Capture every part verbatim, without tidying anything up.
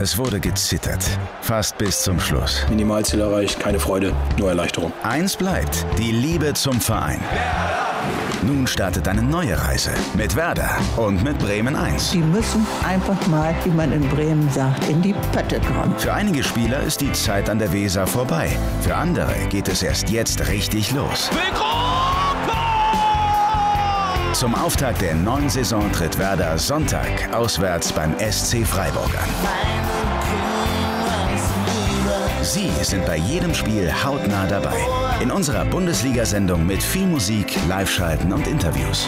Es wurde gezittert. Fast bis zum Schluss. Minimalziel erreicht, keine Freude, nur Erleichterung. Eins bleibt: die Liebe zum Verein. Nun startet eine neue Reise mit Werder und mit Bremen eins. Die müssen einfach mal, wie man in Bremen sagt, in die Pötte kommen. Für einige Spieler ist die Zeit an der Weser vorbei. Für andere geht es erst jetzt richtig los. Zum Auftakt der neuen Saison tritt Werder Sonntag auswärts beim S C Freiburg an. Sie sind bei jedem Spiel hautnah dabei. In unserer Bundesliga-Sendung mit viel Musik, Live-Schalten und Interviews.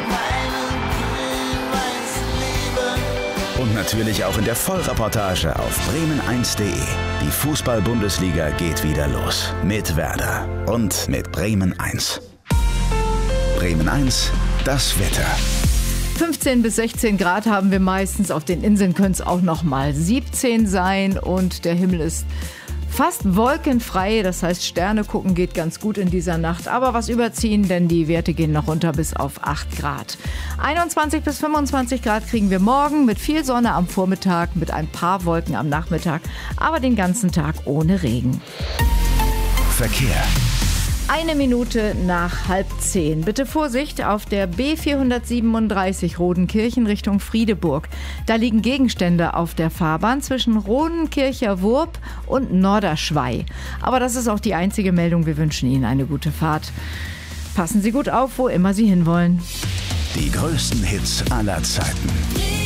Und natürlich auch in der Vollreportage auf bremen eins punkt de. Die Fußball-Bundesliga geht wieder los. Mit Werder und mit Bremen eins. Bremen eins, das Wetter. fünfzehn bis sechzehn Grad haben wir meistens. Auf den Inseln können es auch noch mal siebzehn sein. Und der Himmel ist fast wolkenfrei, das heißt Sterne gucken geht ganz gut in dieser Nacht, aber was überziehen, denn die Werte gehen noch runter bis auf acht Grad. einundzwanzig bis fünfundzwanzig Grad kriegen wir morgen mit viel Sonne am Vormittag, mit ein paar Wolken am Nachmittag, aber den ganzen Tag ohne Regen. Verkehr. Eine Minute nach halb zehn. Bitte Vorsicht auf der B vierhundertsiebenunddreißig Rodenkirchen Richtung Friedeburg. Da liegen Gegenstände auf der Fahrbahn zwischen Rodenkircher Wurp und Norderschwei. Aber das ist auch die einzige Meldung. Wir wünschen Ihnen eine gute Fahrt. Passen Sie gut auf, wo immer Sie hinwollen. Die größten Hits aller Zeiten.